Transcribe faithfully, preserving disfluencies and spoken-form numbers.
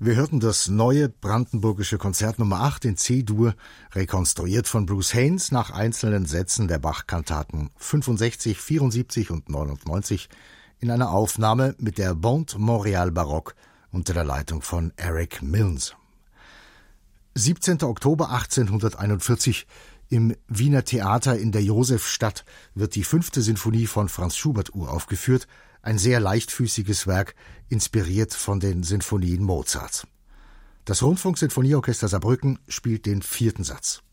Wir hörten das neue brandenburgische Konzert Nummer acht in C-Dur, rekonstruiert von Bruce Haynes nach einzelnen Sätzen der Bach-Kantaten fünfundsechzig, vierundsiebzig und neunundneunzig in einer Aufnahme mit der Bande Montréal Baroque unter der Leitung von Eric Milnes. siebzehnten Oktober achtzehnhunderteinundvierzig im Wiener Theater in der Josefstadt wird die fünfte Sinfonie von Franz Schubert uraufgeführt, ein sehr leichtfüßiges Werk, inspiriert von den Sinfonien Mozarts. Das Rundfunksinfonieorchester Saarbrücken spielt den vierten Satz.